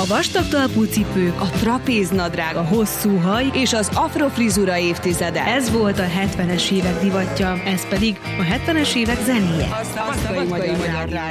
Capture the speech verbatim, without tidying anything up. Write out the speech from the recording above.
vastag talpú cipők, a trapéznadrág, a hosszú haj és az afrofrizura évtizede. Ez volt a hetvenes évek divatja, ez pedig a hetvenes évek zenéje. A Szabadkai Magyar Rádió.